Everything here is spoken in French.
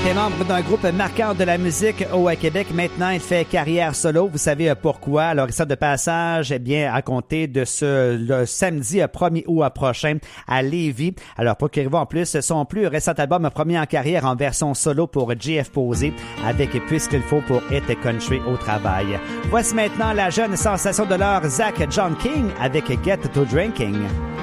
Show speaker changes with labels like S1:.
S1: était membre d'un groupe marquant de la musique au Québec. Maintenant, il fait carrière solo. Vous savez pourquoi. Alors, il sort de passage, eh bien, à compter de le samedi 1er août prochain à Lévis. Alors, procurez-vous en plus son plus récent album, premier en carrière en version solo pour JF Posé, avec Puisqu'il faut pour être country au travail. Voici maintenant la jeune sensation de l'heure, Zach John King, avec Get to Drinking.